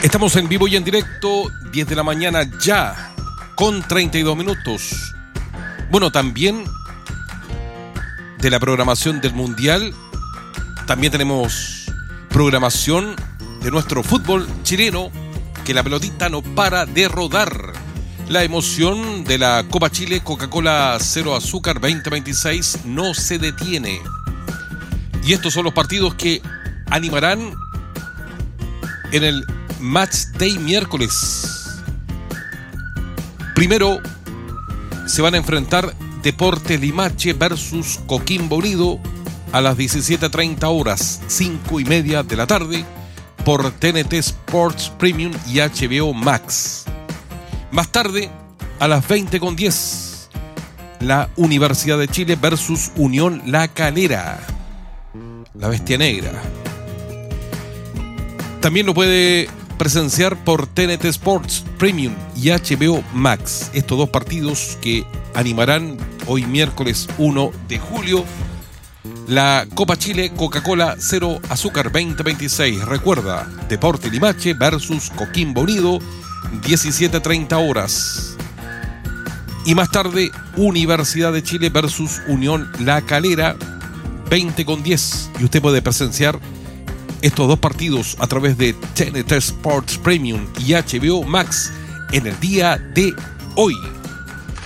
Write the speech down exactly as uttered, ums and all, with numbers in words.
Estamos en vivo y en directo, diez de la mañana ya, con treinta y dos minutos. Bueno, también de la programación del Mundial, también tenemos programación de nuestro fútbol chileno, que la pelotita no para de rodar. La emoción de la Copa Chile Coca-Cola Cero Azúcar veinte veintiséis no se detiene. Y estos son los partidos que animarán en el Match Day miércoles. Primero se van a enfrentar Deportes Limache versus Coquimbo Unido a las diecisiete treinta horas, cinco y media de la tarde, por T N T Sports Premium y H B O Max. Más tarde, a las veinte con diez, la Universidad de Chile versus Unión La Calera, la Bestia Negra. También lo puede presenciar por T N T Sports Premium y H B O Max. Estos dos partidos que animarán hoy miércoles uno de julio la Copa Chile Coca-Cola Cero Azúcar veinte veintiséis. Recuerda, Deportes Limache versus Coquimbo Unido, diecisiete treinta horas. Y más tarde, Universidad de Chile versus Unión La Calera, veinte con diez. Y usted puede presenciar estos dos partidos a través de T N T Sports Premium y H B O Max en el día de hoy.